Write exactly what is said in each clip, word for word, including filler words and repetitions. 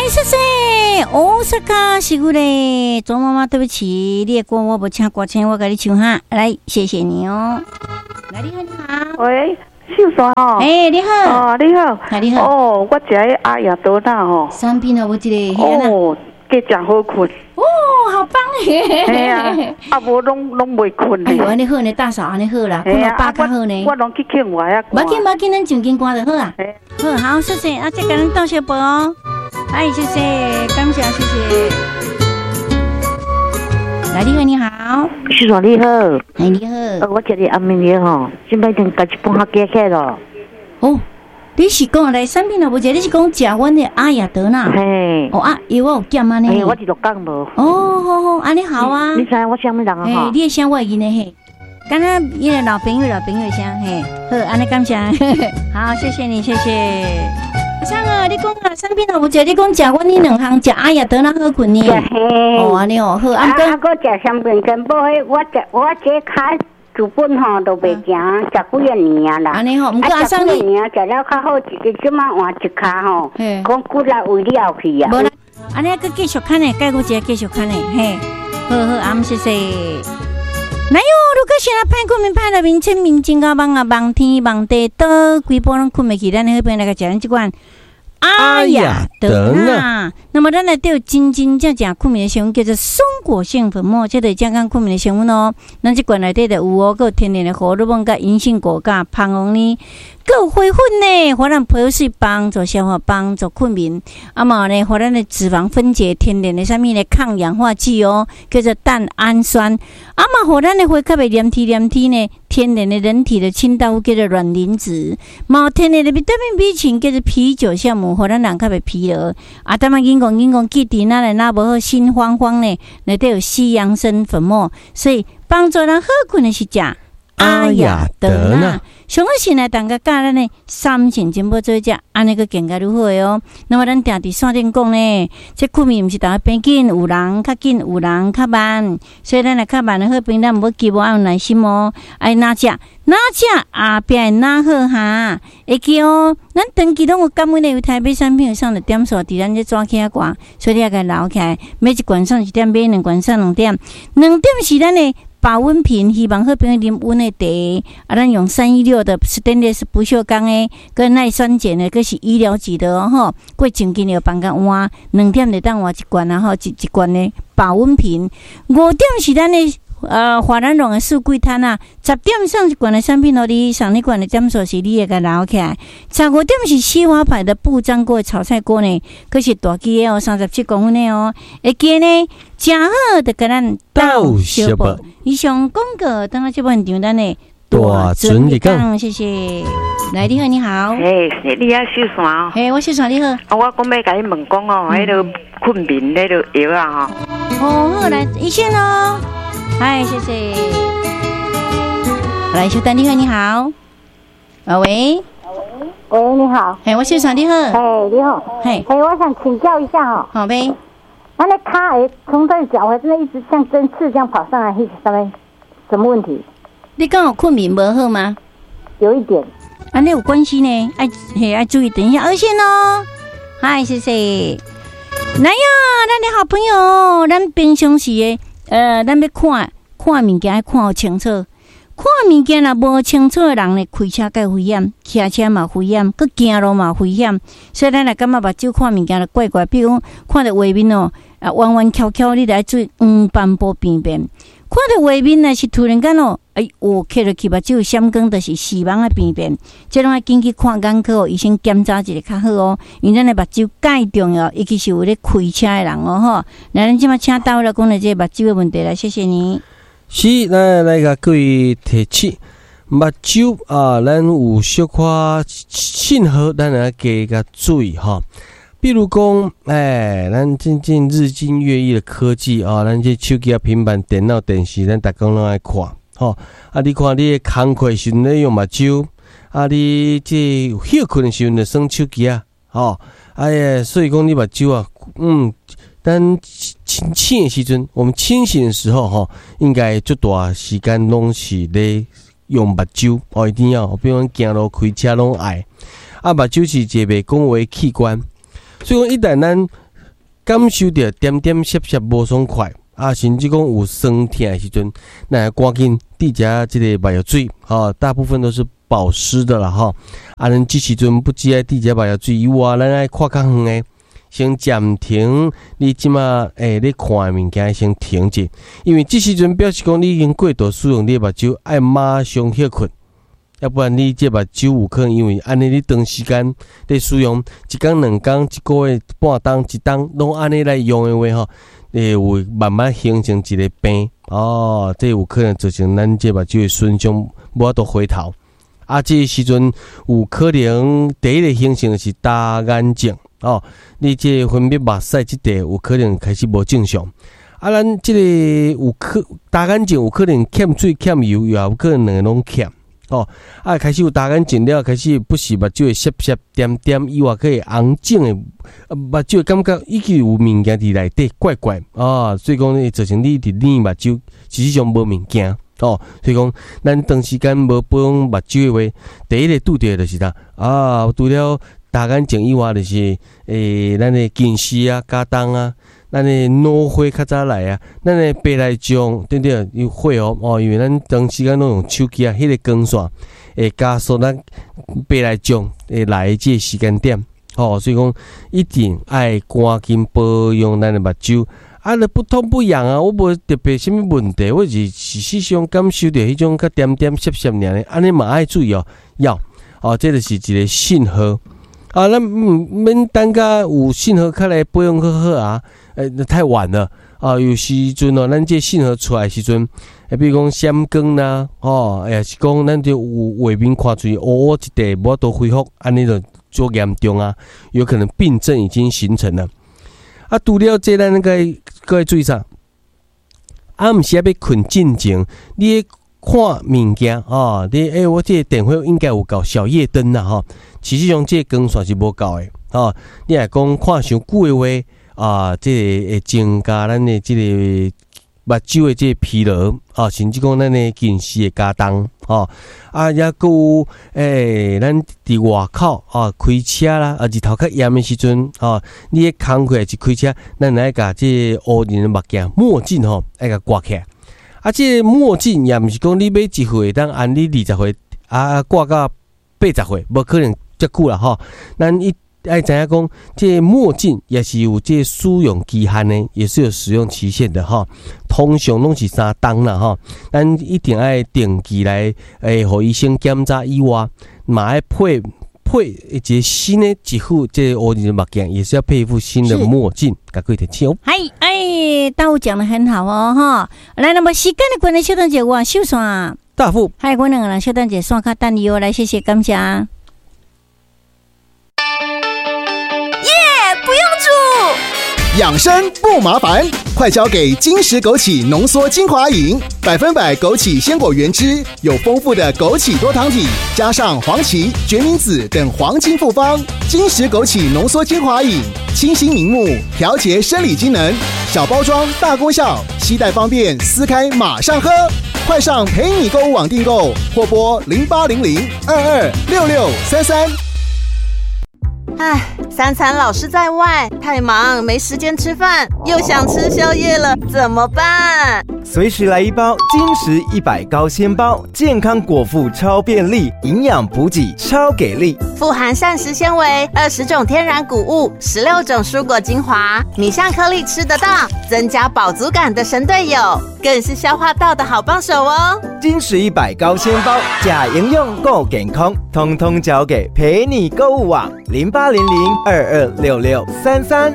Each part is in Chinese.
谢谢。大阪是我的周妈妈，对不起，你的歌我不唱歌唱，我给你唱哈。来，谢谢你哦。来，你好，你好。 喂，秀山哦。 哎、欸，你好。 哦，你好。 哎，你好。 哦，我食的阿雅多纳哦。 三品哦，我这个。 哦，计真好困。 哦，好棒耶！ 哎呀，啊无拢拢袂困哎呦，安尼好呢，大嫂安尼好啦，困到饱较好呢。 我拢去劝我呀。 无紧无紧，咱上紧歌就好啊。好，好，谢谢，啊，再给咱倒小杯哦。哎，谢谢，感谢，谢谢。来，你好，你好， 秀山你好， 哎，你好， 呃，我这里阿明爷吼，今摆天家一半下加起咯。 哦，你是讲来产品了无？这你是讲食阮的阿雅德纳？ 嘿， 哦啊，因为我有减安尼。 嘿，我是鹿港无。 哦，好好，安尼好啊。 你知我啥物人啊？ 嘿，你的声我会记呢嘿。刚刚伊个老朋友老朋友声嘿，好，安尼感谢，好，谢谢你，谢谢。像啊，你讲啊，产品了无？这你讲食阮呢两项食阿雅德纳好困呢。哦，安尼哦，好， 啊，啊，搁食香槟跟无迄我食我这卡。主本吼都袂行，食几啊年啊啦。 安尼吼，毋过阿生你年啊，食了较好，一日即马换一卡吼，讲骨力为了去啊。 无啦，安尼佮继续看呢，介古一个继续看呢，嘿，好好，阿姆谢谢。来哟，如果是那歹困眠歹入面，清明真够梦啊，梦天梦地倒，规波拢困袂去，咱好朋友来个食咱即款。阿雅德纳，那么咱来对真真正正困眠的成分叫做松果性粉末，这个健康困眠的成分哦。咱这罐内底的有哦，有天然的荷尔蒙、甲银杏果苷、芳红呢，有花粉呢，互咱皮水帮助消化、帮助困眠。啊嘛呢，互咱的脂肪分解天然的啥物呢抗氧化剂哦，叫做蛋氨酸。啊嘛，互咱的血较袂黏体黏体呢，天然的人体的清道夫叫做卵磷脂，嘛天然的维他命 B 群叫做啤酒酵母。互咱人较袂疲劳，啊！咱嘛硬讲硬讲，记伫那嘞那无好心慌慌呢，内底有西洋参粉末，所以帮助人好困的是食阿雅德纳。上个是来大家教咱呢三成真宝做食，安尼个更加如何哦？那么咱定伫线顶讲呢，这困眠毋是大家变紧，有人较紧，有人较慢，所以咱来较慢的好朋友，咱毋好急，无要有耐心哦。爱哪食哪食后壁会哪好哈？会记哦，咱长期拢有感恩的有台北产品上的点数伫咱这抓起来挂，所以你要甲留起来，每一罐上一点，买两罐上两点，两点是咱的。保温瓶，希望好朋友啉温的茶。啊，咱用三一六的 stainless 不锈钢的，跟耐酸碱的，佫是医疗级的哦吼。过前几年放甲换，两点就当换一罐啊吼，一一罐的保温瓶。五点是咱的呃华南龙的四季摊啊，十点上一罐的产品咯，你上一罐的点数是你会甲留起来。十五点是西华牌的不粘锅炒菜锅呢，佫是大机的哦，三十七公分的哦。会记呢，真好的，甲咱倒小宝。 以上广告，等下这部现场咱的大准一讲， 谢谢。来，你好，你好。 嘿，你啊，秀山哦。 嘿，我秀山，你好。 啊，我讲要甲你问讲哦，迄个困眠迄个药啊吼。 哦，好，来一线哦。嗨，谢谢。来，秀丹，你好，你好。啊，喂。 喂，你好。 嘿，我秀山，你好。 嘿，你好。嘿，嘿，我想请教一下哦。 好呗。 那那卡诶，从这脚踝真的一直像针刺这样跑上来，是什么什么问题？ 你刚好困眠不好吗？ 有一点。 啊，那有关系呢，爱嘿爱注意，等一下二线哦。嗨，谢谢。来呀，咱的好朋友，咱平常时的呃，咱要看看物件，看好清楚。看物件若无清楚的人呢，开车介危险，骑车嘛危险，佮行路嘛危险。所以咱来感觉目睭看物件就怪怪，比如看到画面哦，啊弯弯翘翘，你来注意黄斑部边边。看到画面呢是突然间哦，哎，哦，开落去目睭闪光，就是死亡的边边。这拢要紧去看眼科哦，医生检查一下较好哦。因为咱的目睭介重要，尤其是有咧开车的人哦吼。来，咱即马请到了讲的这目睭的问题来，谢谢你。 是，咱来甲各位提醒，目睭啊，咱有小可信号，咱来加个注意哈。比如讲，哎，咱渐渐日新月异的科技啊，咱这手机啊、平板、电脑、电视，咱逐工拢爱看，吼。啊，你看你工课时阵咧用目睭，啊，你这休困的时阵就耍手机啊，吼。哎呀，所以讲你目睭啊，嗯。但清醒的时阵，我们清醒的时候哈，应该最大时间拢是咧用目睭哦，一定要，比如讲行路开车拢爱。啊，目睭是一个袂讲话的器官，所以讲一旦咱感受到点点涩涩无爽快啊，甚至讲有酸痛的时阵，那赶紧滴下这个麻药水，哈，大部分都是保湿的啦，哈。啊，咱这时阵不只爱滴下麻药水以外，咱爱看较远的，先暂停你即马诶，你看的物件先停者，因为这时阵表示讲你已经过度使用你的目睭，爱马上休困。要不然你这目睭有可能因为安尼你长时间在使用，一天两天、一个月半当、一当拢安尼来用的话吼，会有慢慢形成一个病哦，这有可能造成咱这目睭的损伤，无法度回头。啊，这时阵有可能第一个形成的是大眼症哦，你这分泌目屎这块有可能开始无正常。啊，咱这个有可大眼症有可能欠水欠油，又有可能两个拢欠。哦，啊，开始有大眼睛了，开始不是目睭会涩涩点点，以外可以红肿的，目睭感觉已经有物件伫内底怪怪啊，所以讲会造成你伫你目睭实际上无物件哦，所以讲咱长时间无保养目睭的话，第一个拄着就是啥啊，除了大眼睛以外，就是诶，咱的近视啊、加重啊。咱的脑花较早来啊，咱的白内障对不对？有会哦哦，因为咱长时间拢用手机啊，迄、那个光线会加速咱白内障会来这个时间点哦，所以讲一定爱赶紧保养咱的目睭。啊，你不痛不痒啊，我无特别什么问题，我是事实上感受到迄种较点点涩涩尔咧，安尼嘛爱注意哦，要哦，这就是一个信号。啊，咱唔免等甲有信号较来保养好好啊，诶、欸，太晚了啊！有时阵哦，咱这信号出来的时阵，诶，比如讲闪光啦，哦，也是讲咱就有画面看出去乌乌一块，无法度恢复，安尼就做严重啊，有可能病症已经形成了。啊，除了这，咱该各位注意啥？啊，毋是要困进前，你看物件啊，你诶、欸，我这个电火应该有够小夜灯啦，吼。其实上这个光线是无够的哦。你若讲看伤久的话啊，这个会增加咱的这个目睭的这个疲劳啊，甚至讲咱的近视的加重哦。啊，也个有诶，咱伫外口啊开车啦，啊日头较炎的时阵啊，你咧工课是开车，咱来甲这个乌人的目镜墨镜吼，爱甲挂起来。啊，这个墨镜也毋是讲你买一岁当按你二十岁啊挂到八十岁，无可能。遮久啦吼，咱一爱知影讲，这墨镜也是有这使用期限的，也是有使用期限的吼。通常拢是三档啦吼，咱一定爱定期来诶，互医生检查以外，嘛爱配配一个新的一副这乌人的目镜，也是要配一副新的墨镜，甲各位听清哦。 嗨，哎，大武讲得很好哦哈。来，那么时间的关系，小等姐我秀山大富， 嗨，我两个人小等姐刷卡等你哦，来谢谢感谢。 不用煮， 养生不麻烦，快交给金石枸杞浓缩精华饮，百分百枸杞鲜果原汁，有丰富的枸杞多糖体，加上黄芪、决明子等黄金复方。金石枸杞浓缩精华饮，清新明目，调节生理机能，小包装大功效，携带方便，撕开马上喝。快上陪你购物网订购，或拨零八零零二二六六三三。 唉，三餐老是在外，太忙没时间吃饭，又想吃宵夜了，怎么办？ 随时来一包金石一百高纤包，健康果腹超便利，营养补给超给力， 富含膳食纤维，二十种天然谷物，十六种蔬果精华，米香颗粒吃得到，增加饱足感的神队友，更是消化道的好帮手哦。 金石一百高纤包，假营养够健康，通通交给陪你购物网零八零零二二六六三三。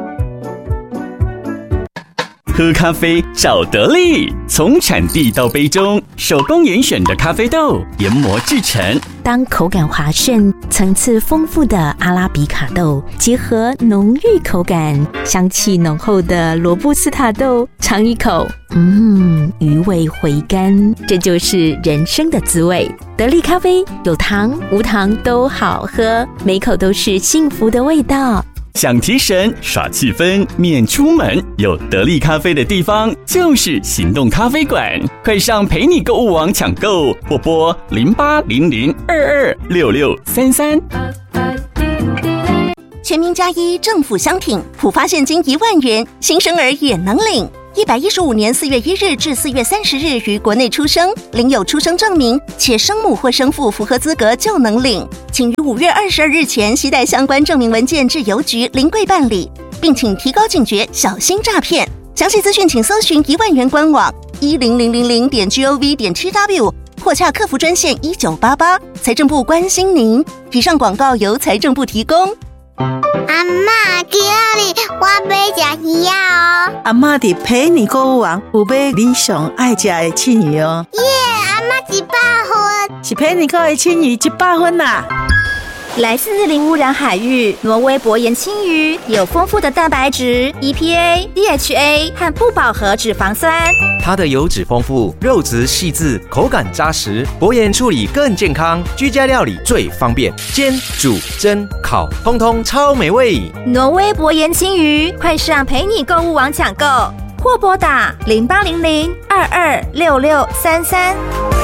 喝咖啡找得力，从产地到杯中，手工严选的咖啡豆研磨制成。 当口感滑顺、层次丰富的阿拉比卡豆结合浓郁口感、香气浓厚的罗布斯塔豆，尝一口，嗯，余味回甘，这就是人生的滋味。得力咖啡有糖无糖都好喝，每口都是幸福的味道。 想提神耍气氛免出门，有得力咖啡的地方就是行动咖啡馆，快上陪你购物网抢购，或拨零八零零二二六六三三。 全民加一，政府相挺，普发现金一万元，新生儿也能领。一百一十五年四月一日至四月三十日于国内出生，领有出生证明，且生母或生父符合资格就能领。请于五月二十二日前携带相关证明文件至邮局临柜办理，并请提高警觉，小心诈骗。详细资讯请搜寻一万元官网一零零零零点 gov 点 tw 或洽客服专线一九八八。财政部关心您。以上广告由财政部提供。 阿嬷，今日我要吃鱼哦。 阿嬷伫陪你购物网有买你上爱吃的青鱼哦。 耶，阿嬷一百分， 是陪你购的青鱼一百分啦。 来自零污染海域，挪威薄盐青鱼有丰富的蛋白质、E P A、D H A 和不饱和脂肪酸。 它的油脂丰富，肉质细致，口感扎实，薄盐处理更健康，居家料理最方便，煎、煮、蒸、烤，通通超美味。 挪威薄盐青鱼，快上陪你购物网抢购，或拨打零八零零二二六六三三。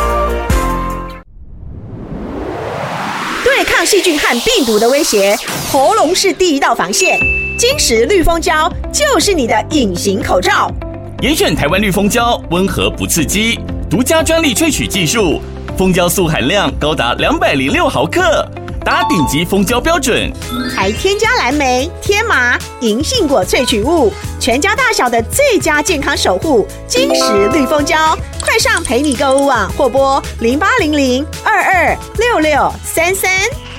对抗细菌和病毒的威胁，喉咙是第一道防线。金石绿蜂胶就是你的隐形口罩。 严选台湾绿蜂胶，温和不刺激，独家专利萃取技术，蜂胶素含量高达两百零六毫克，达顶级蜂胶标准。 还添加蓝莓、天麻、银杏果萃取物，全家大小的最佳健康守护。金石绿蜂胶，快上陪你购物网或拨零八零零二二六六三三。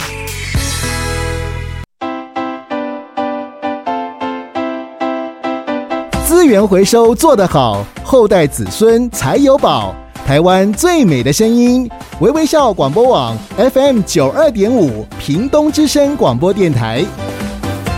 资源回收做得好，后代子孙才有宝。台湾最美的声音，微微笑广播网 F M 九二点五，屏东之声广播电台。